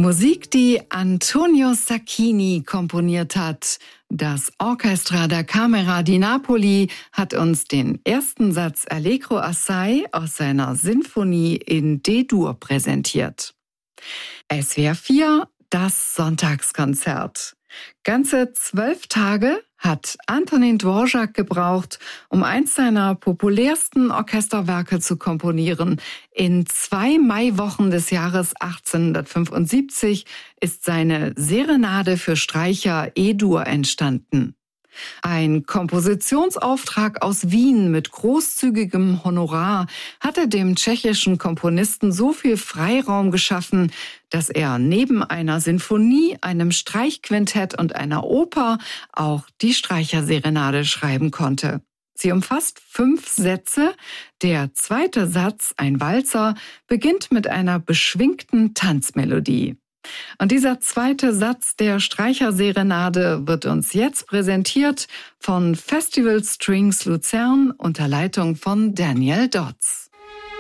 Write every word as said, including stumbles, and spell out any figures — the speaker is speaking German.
Musik, die Antonio Sacchini komponiert hat. Das Orchestra da Camera di Napoli hat uns den ersten Satz Allegro assai aus seiner Sinfonie in D-Dur präsentiert. S W R vier, das Sonntagskonzert. Ganze zwölf Tage hat Antonín Dvořák gebraucht, um eins seiner populärsten Orchesterwerke zu komponieren. In zwei Maiwochen des Jahres achtzehnhundertfünfundsiebzig ist seine Serenade für Streicher E-Dur entstanden. Ein Kompositionsauftrag aus Wien mit großzügigem Honorar hatte dem tschechischen Komponisten so viel Freiraum geschaffen, dass er neben einer Sinfonie, einem Streichquintett und einer Oper auch die Streicherserenade schreiben konnte. Sie umfasst fünf Sätze. Der zweite Satz, ein Walzer, beginnt mit einer beschwingten Tanzmelodie. Und dieser zweite Satz der Streicherserenade wird uns jetzt präsentiert von Festival Strings Luzern unter Leitung von Daniel Dodds.